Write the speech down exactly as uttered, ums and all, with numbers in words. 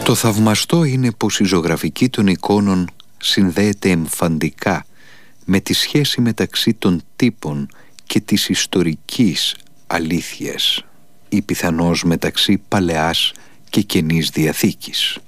Το θαυμαστό είναι πως η ζωγραφική των εικόνων συνδέεται εμφαντικά με τη σχέση μεταξύ των τύπων και της ιστορικής αλήθειας ή πιθανώς μεταξύ Παλαιάς και Καινής Διαθήκης.